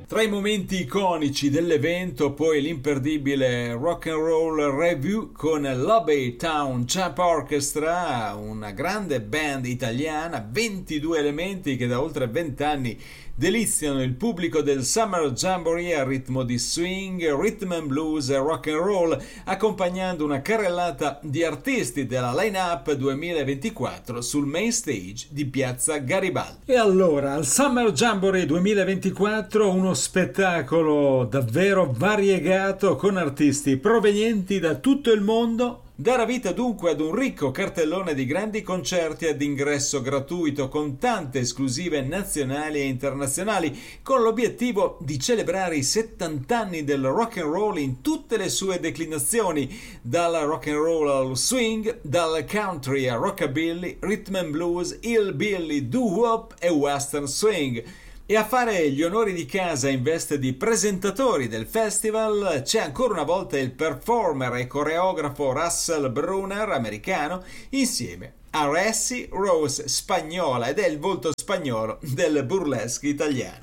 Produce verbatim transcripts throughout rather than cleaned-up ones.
Tra i momenti iconici dell'evento poi l'imperdibile Rock and Roll Revue con l'Abbey Town Champ Orchestra, una grande band italiana, ventidue elementi che da oltre vent'anni deliziano il pubblico del Summer Jamboree a ritmo di swing, rhythm and blues e rock and roll, accompagnando una carrellata di artisti della line-up duemilaventiquattro sul main stage di Piazza Garibaldi. E allora, al Summer Jamboree duemilaventiquattro, uno spettacolo davvero variegato con artisti provenienti da tutto il mondo. Darà vita dunque ad un ricco cartellone di grandi concerti ad ingresso gratuito con tante esclusive nazionali e internazionali, con l'obiettivo di celebrare i settanta anni del rock and roll in tutte le sue declinazioni, dal rock and roll al swing, dal country a rockabilly, rhythm and blues, hillbilly, doo-wop e western swing. E a fare gli onori di casa in veste di presentatori del festival c'è ancora una volta il performer e coreografo Russell Brunner, americano, insieme a Ressie Rose, spagnola, ed è il volto spagnolo del burlesque italiano.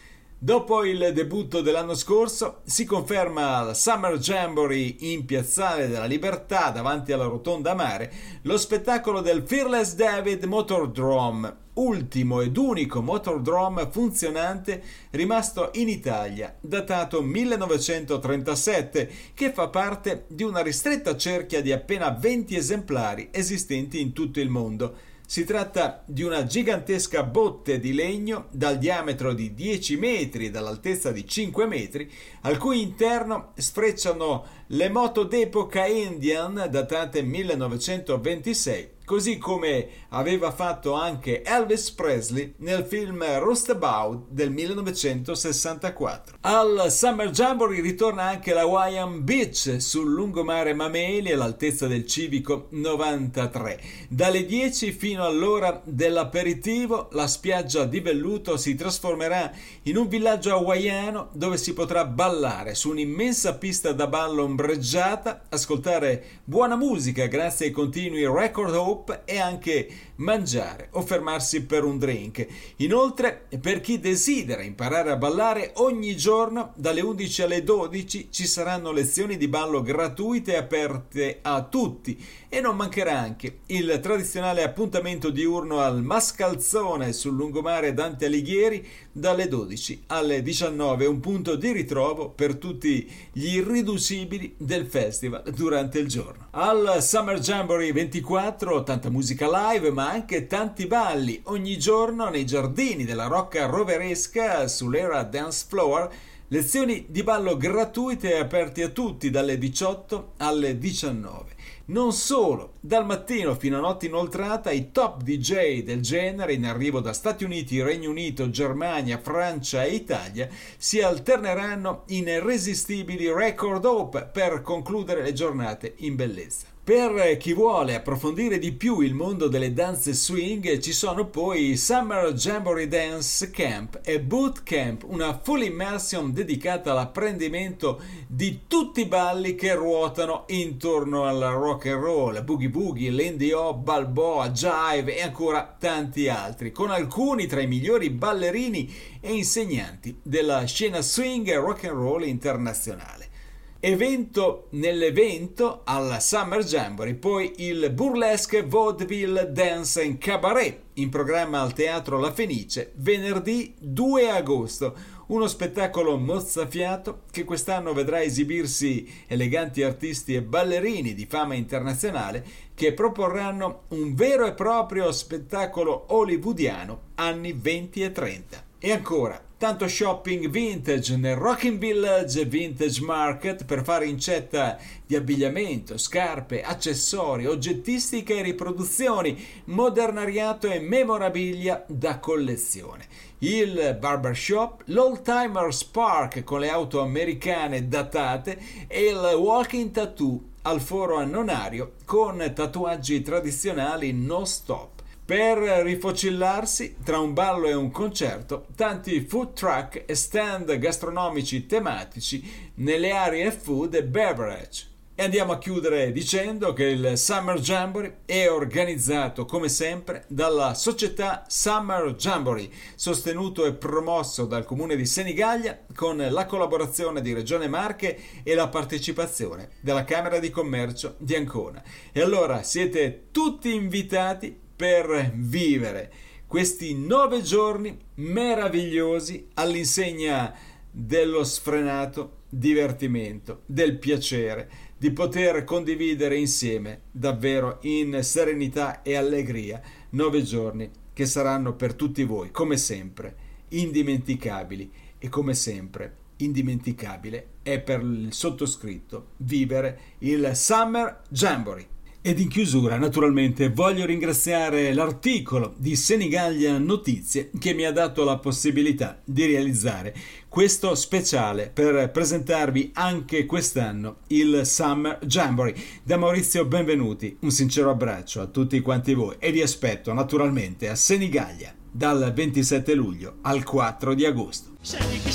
Dopo il debutto dell'anno scorso si conferma al Summer Jamboree in Piazzale della Libertà davanti alla Rotonda Mare lo spettacolo del Fearless David Motordrome, ultimo ed unico motordrome funzionante rimasto in Italia, datato millenovecentotrentasette, che fa parte di una ristretta cerchia di appena venti esemplari esistenti in tutto il mondo. Si tratta di una gigantesca botte di legno dal diametro di dieci metri e dall'altezza di cinque metri, al cui interno sfrecciano le moto d'epoca Indian datate millenovecentoventisei, così come aveva fatto anche Elvis Presley nel film Roustabout del millenovecentosessantaquattro. Al Summer Jamboree ritorna anche la Hawaiian Beach sul lungomare Mameli all'altezza del civico novantatré. Dalle dieci fino all'ora dell'aperitivo la spiaggia di velluto si trasformerà in un villaggio hawaiano dove si potrà ballare su un'immensa pista da ballo ombreggiata, ascoltare buona musica grazie ai continui record hop e anche mangiare o fermarsi per un drink. Inoltre, per chi desidera imparare a ballare, ogni giorno dalle undici alle dodici ci saranno lezioni di ballo gratuite e aperte a tutti, e non mancherà anche il tradizionale appuntamento diurno al Mascalzone sul lungomare Dante Alighieri dalle dodici alle diciannove, un punto di ritrovo per tutti gli irriducibili del festival durante il giorno. Al Summer Jamboree ventiquattro tanta musica live, ma anche tanti balli ogni giorno nei giardini della Rocca Roveresca sull'Era Dance Floor, lezioni di ballo gratuite e aperti a tutti dalle diciotto alle diciannove. Non solo, dal mattino fino a notte inoltrata i top D J del genere in arrivo da Stati Uniti, Regno Unito, Germania, Francia e Italia si alterneranno in irresistibili record hop per concludere le giornate in bellezza. Per chi vuole approfondire di più il mondo delle danze swing ci sono poi Summer Jamboree Dance Camp e Boot Camp, una full immersion dedicata all'apprendimento di tutti i balli che ruotano intorno al rock and roll, boogie boogie, lindy hop, balboa, jive e ancora tanti altri, con alcuni tra i migliori ballerini e insegnanti della scena swing e rock and roll internazionale. Evento nell'evento alla Summer Jamboree, poi il Burlesque Vaudeville Dance and Cabaret in programma al Teatro La Fenice venerdì due agosto, uno spettacolo mozzafiato che quest'anno vedrà esibirsi eleganti artisti e ballerini di fama internazionale che proporranno un vero e proprio spettacolo hollywoodiano anni venti e trenta. E ancora tanto shopping vintage nel Rocking Village Vintage Market per fare incetta di abbigliamento, scarpe, accessori, oggettistica e riproduzioni, modernariato e memorabilia da collezione. Il barbershop, l'Oldtimers Park con le auto americane datate e il walking tattoo al foro annonario con tatuaggi tradizionali no stop. Per rifocillarsi tra un ballo e un concerto, tanti food truck e stand gastronomici tematici nelle aree food e beverage. E andiamo a chiudere dicendo che il Summer Jamboree è organizzato come sempre dalla società Summer Jamboree, sostenuto e promosso dal comune di Senigallia con la collaborazione di Regione Marche e la partecipazione della Camera di Commercio di Ancona. E allora siete tutti invitati per vivere questi nove giorni meravigliosi all'insegna dello sfrenato divertimento, del piacere, di poter condividere insieme davvero in serenità e allegria nove giorni che saranno per tutti voi come sempre indimenticabili, e come sempre indimenticabile è per il sottoscritto vivere il Summer Jamboree. Ed in chiusura, naturalmente, voglio ringraziare l'articolo di Senigallia Notizie che mi ha dato la possibilità di realizzare questo speciale per presentarvi anche quest'anno il Summer Jamboree. Da Maurizio Benvenuti, un sincero abbraccio a tutti quanti voi e vi aspetto naturalmente a Senigallia dal ventisette luglio al quattro di agosto.